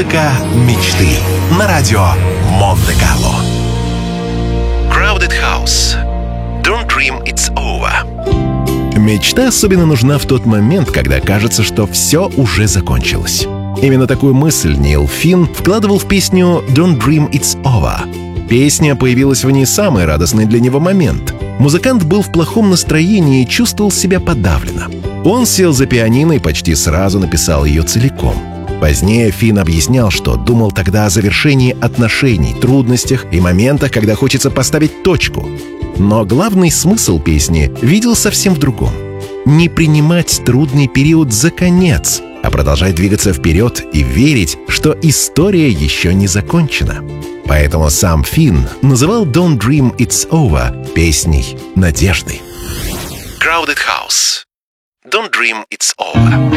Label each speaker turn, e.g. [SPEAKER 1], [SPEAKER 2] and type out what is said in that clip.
[SPEAKER 1] Музыка мечты на радио Монте-Карло. Crowded House. Don't dream it's over. Мечта особенно нужна в тот момент, когда кажется, что все уже закончилось. Именно такую мысль Нил Финн вкладывал в песню «Don't Dream It's Over». Песня появилась в не самый радостный для него момент. Музыкант был в плохом настроении и чувствовал себя подавленно. Он сел за пианино и почти сразу написал ее целиком. Позднее Финн объяснял, что думал тогда о завершении отношений, трудностях и моментах, когда хочется поставить точку. Но главный смысл песни видел совсем в другом. Не принимать трудный период за конец, а продолжать двигаться вперед и верить, что история еще не закончена. Поэтому сам Финн называл «Don't Dream It's Over» песней надежды. Crowded House. Don't Dream It's Over.